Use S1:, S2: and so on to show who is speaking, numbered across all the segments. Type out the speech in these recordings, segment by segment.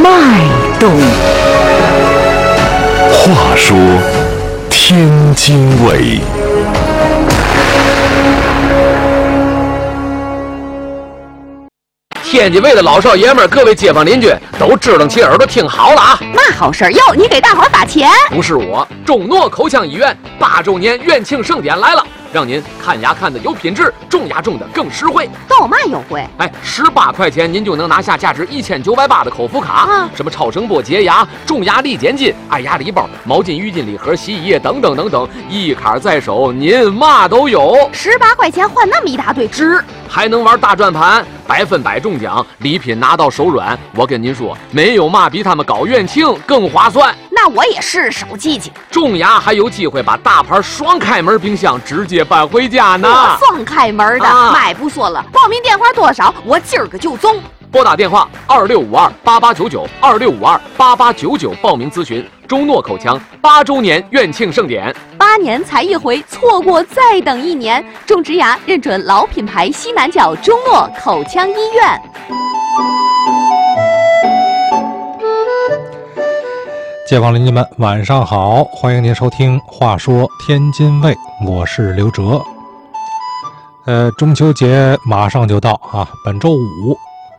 S1: 脉动。
S2: 话说天津卫。
S3: 天津卫的老少爷们儿，各位街坊邻居都支棱起耳朵听好了啊！
S1: 嘛好事哟，你给大伙儿发钱？
S3: 不是我，中诺口腔医院8周年院庆盛典来了，让您看牙看的有品质，种牙种的更实惠。
S1: 都有嘛优惠
S3: ？18块钱您就能拿下价值1980的口服卡
S1: 啊！
S3: 什么超声波洁牙、种牙力减筋、爱牙礼包、毛巾、浴巾礼盒、洗衣液等等等等，一卡在手，您嘛都有。
S1: 18块钱换那么一大堆值，
S3: 还能玩大转盘，100%中奖，礼品拿到手软。我跟您说，没有嘛比他们搞院庆更划算。
S1: 那我也是手机去。
S3: 种牙还有机会把大牌双开门冰箱直接搬回家呢。
S1: 双开门的，买不说了。报名电话多少？我今儿个就中。
S3: 拨打电话26528899，26528899报名咨询中诺口腔8周年院庆盛典。
S1: 8年才一回，错过再等1年。种植牙认准老品牌西南角中诺口腔医院。
S4: 街坊邻居们晚上好，欢迎您收听话说天津卫，我是刘哲。中秋节马上就到啊，本周五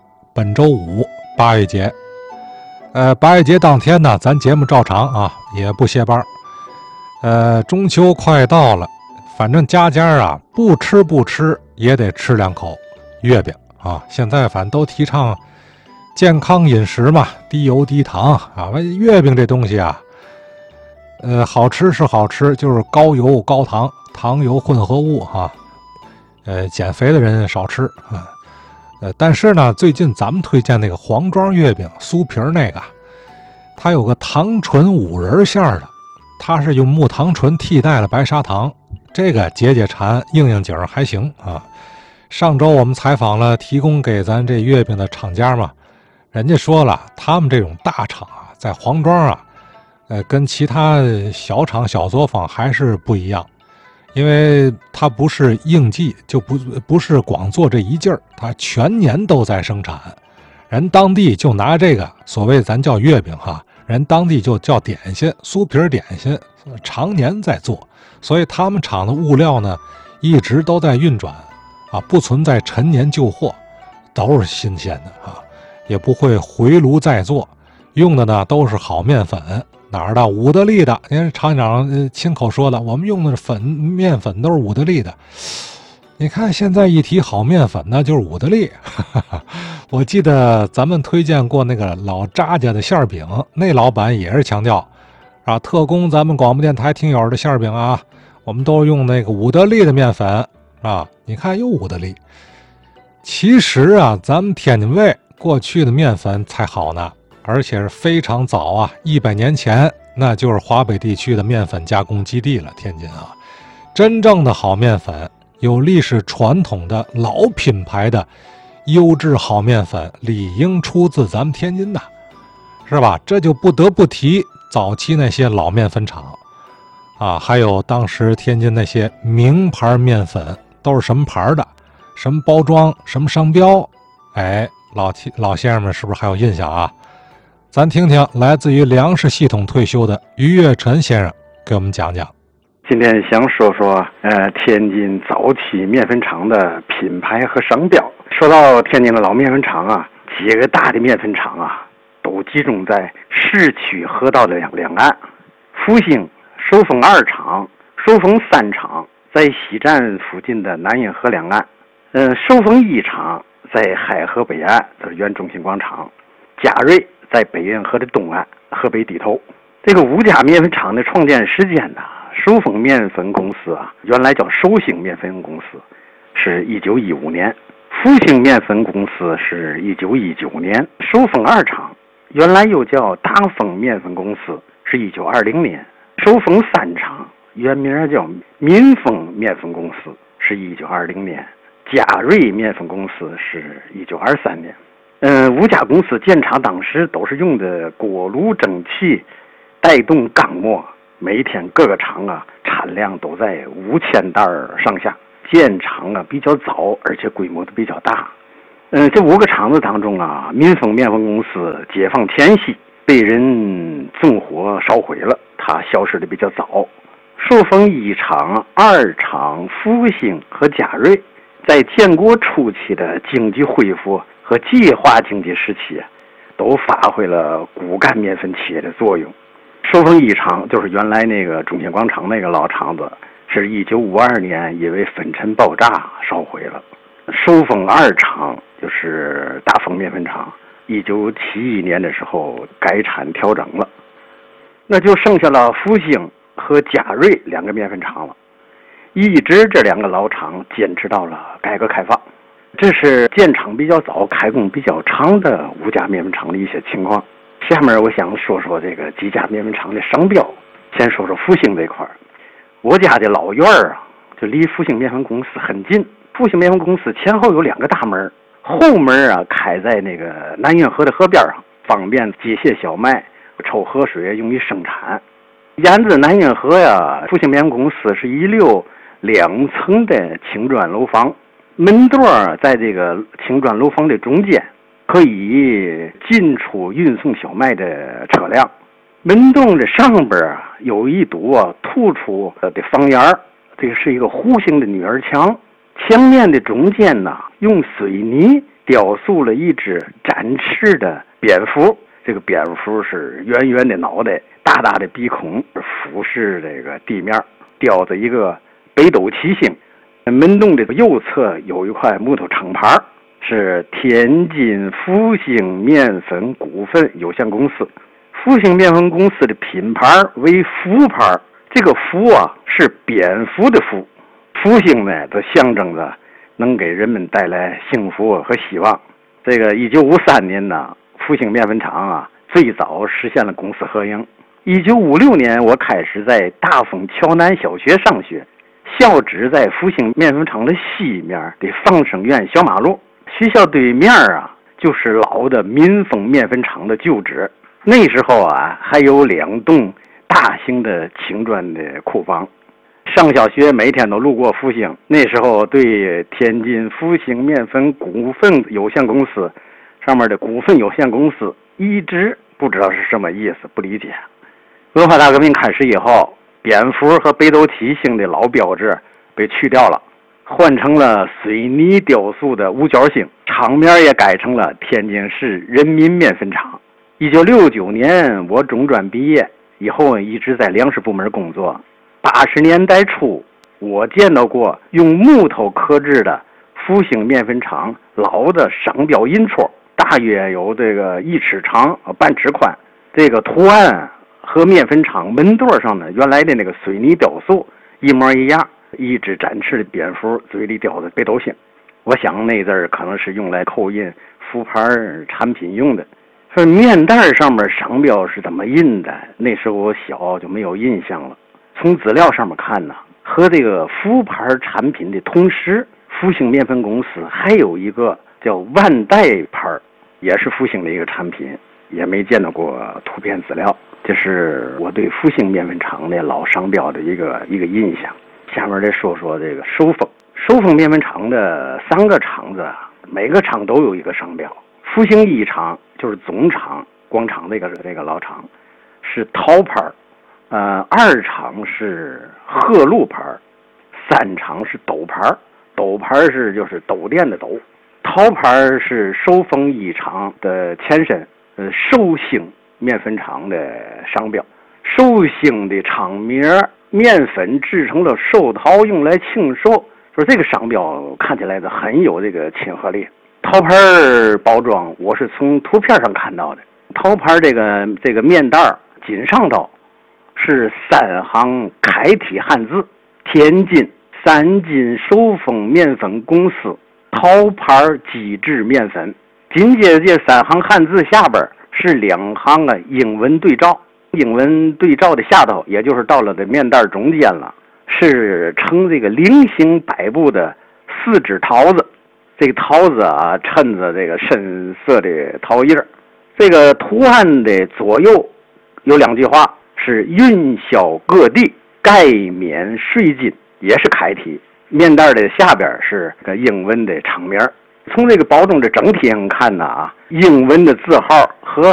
S4: 8月节。8月节当天呢，咱节目照常啊，也不歇班。中秋快到了，反正家家啊不吃也得吃2口月饼啊。现在反正都提倡健康饮食嘛，低油低糖啊。月饼这东西啊，好吃是好吃，就是高油高糖，糖油混合物哈。减肥的人少吃啊。但是呢，最近咱们推荐那个黄庄月饼，酥皮那个，它有个糖醇5仁馅的，它是用木糖醇替代了白砂糖，这个解馋应景还行啊。上周我们采访了提供给咱这月饼的厂家嘛，人家说了，他们这种大厂啊，在黄庄啊，跟其他小厂小作坊还是不一样。因为它不是应季，就不是光做这一劲儿，它全年都在生产。人当地就拿这个所谓咱叫月饼哈，人当地就叫点心，酥皮点心，常年在做，所以他们厂的物料呢一直都在运转啊，不存在陈年旧货，都是新鲜的啊，也不会回炉再做，用的呢都是好面粉。哪儿的？武德利的。因为厂长亲口说的，我们用的面粉都是武德利的。你看现在一提好面粉呢，就是武德利。我记得咱们推荐过那个老扎家的馅饼，那老板也是强调啊，特供咱们广播电台听友的馅饼啊，我们都用那个武德利的面粉啊。你看又武德利。其实啊，咱们天津卫过去的面粉才好呢。而且是非常早啊，100年前那就是华北地区的面粉加工基地了。天津啊，真正的好面粉，有历史传统的老品牌的优质好面粉，理应出自咱们天津的，是吧？这就不得不提早期那些老面粉厂啊，还有当时天津那些名牌面粉都是什么牌的，什么包装，什么商标。老先生们是不是还有印象啊？咱听听来自于粮食系统退休的于跃臣先生给我们讲讲。
S5: 今天想说说天津早期面粉厂的品牌和商标。说到天津的老面粉厂啊，几个大的面粉厂啊都集中在市区河道的两岸。复兴、寿丰2厂、寿丰3厂在西站附近的南运河两岸，寿丰1厂在海河北岸，这是原中心广场。嘉瑞在北运河的东岸，河北地头。这个5家面粉厂的创建时间呢，寿丰面粉公司啊，原来叫寿兴面粉公司，是1915年；复兴面粉公司是1919年；寿丰2厂原来又叫大丰面粉公司，是1920年；寿丰3厂原名叫民丰面粉公司，是1920年；嘉瑞面粉公司是1923年。5家公司建厂当时都是用的锅炉蒸汽带动钢模，每天各个厂啊产量都在5000袋上下。建厂啊比较早，而且规模都比较大。 这5个厂子当中啊，民丰面粉公司解放前夕被人纵火烧毁了，它消失的比较早。寿丰1厂、2厂、复兴和嘉瑞在建国初期的经济恢复和计划经济时期，都发挥了骨干面粉企业的作用。寿丰1厂就是原来那个中心广场那个老厂子，是1952年因为粉尘爆炸烧毁了。寿丰2厂就是大丰面粉厂，1971年的时候改产调整了，那就剩下了复兴和嘉瑞2个面粉厂了。一直这2个老厂坚持到了改革开放，这是建厂比较早、开工比较长的5家面粉厂的一些情况。下面我想说说这个几家面粉厂的商标。先说说复兴这块，我家的老院啊，就离复兴面粉公司很近。复兴面粉公司前后有2个大门，后门啊开在那个南运河的河边上，方便机械小麦抽河水用于生产。沿着南运河呀，复兴面粉公司是一溜2层的青砖楼房，门垛在这个青砖楼房的中间，可以进出运送小麦的车辆。门洞的上边有一堵突出的房檐，这个是一个弧形的女儿墙，墙面的中间呢，用水泥雕塑了一只展翅的蝙蝠。这个蝙蝠是圆圆的脑袋，大大的鼻孔，俯视这个地面，吊着一个北斗七星。门洞的右侧有一块木头厂牌，是天津复兴面粉股份有限公司。复兴面粉公司的品牌为福牌，这个福啊是蝙蝠的福。复兴呢，则象征着能给人们带来幸福和希望。这个1953年呢，复兴面粉厂啊最早实现了公私合营。1956年，我开始在大丰桥南小学上学，校址在复兴面粉厂的西面的放生院小马路，学校对面啊就是老的民丰面粉厂的旧址。那时候啊，还有2栋大型的青砖的库房。上小学每天都路过复兴，那时候对天津复兴面粉股份有限公司上面的股份有限公司一直不知道是什么意思，不理解。文化大革命开始以后，蝙蝠和北斗七星的老标志被去掉了，换成了水泥雕塑的五角星，厂名也改成了天津市人民面粉厂。1969年我中专毕业以后，一直在粮食部门工作。80年代初，我见到过用木头刻制的复兴面粉厂老的商标印戳，大约有这个1尺长、半尺宽。这个图案和面粉厂门垛上的原来的那个水泥雕塑一模一样，一只展翅的蝙蝠，嘴里叼着北斗星。我想那字儿可能是用来扣印福牌产品用的。说面袋上面商标是怎么印的，那时候我小就没有印象了。从资料上面看呢，和这个福牌产品的同时，复兴面粉公司还有一个叫万代牌，也是复兴的一个产品，也没见到过图片资料。这是我对复兴面粉厂的老商标的一个印象。下面再说说这个收丰面粉厂的3个厂子，每个厂都有一个商标。复兴1厂就是总厂广场这个老厂，是桃牌，2厂是鹤鹿牌，3厂是斗牌，斗牌是就是斗店的斗，桃牌是收丰1厂的前身，寿兴面粉厂的商标。寿兴的厂名面粉制成了寿桃，用来庆寿，说这个商标看起来的很有这个亲和力。桃牌包装我是从图片上看到的，桃牌这个面袋紧上头是3行楷体汉字：天津3金收丰面粉公司桃牌机制面粉。紧接着这3行汉字下边是2行英文对照，英文对照的下头，也就是到了这面袋中间了，是呈这个菱形摆布的4只桃子。这个桃子啊，衬着这个深色的桃叶。这个图案的左右有2句话，是运销各地，概免税金，也是楷体。面袋的下边是个英文的厂名。 从这个包装的整体上看呢英文的字号和